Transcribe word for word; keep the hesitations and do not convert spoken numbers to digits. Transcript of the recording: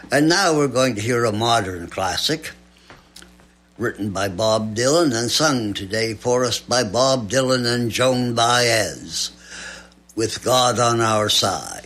And now we're going to hear a modern classic written by Bob Dylan and sung today for us by Bob Dylan and Joan Baez, With God on Our Side.